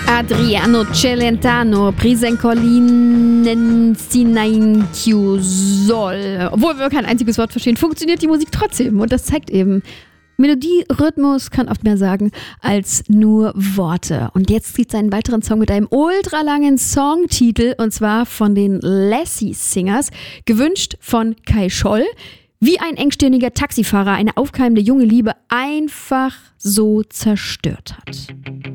Adriano Celentano, Prisenkolinensinainkjusol. Obwohl wir kein einziges Wort verstehen, funktioniert die Musik trotzdem. Und das zeigt eben, Melodie, Rhythmus kann oft mehr sagen als nur Worte. Und jetzt gibt es einen weiteren Song mit einem ultralangen Songtitel, und zwar von den Lassie Singers, gewünscht von Kai Scholl. Wie ein engstirniger Taxifahrer eine aufkeimende junge Liebe einfach so zerstört hat.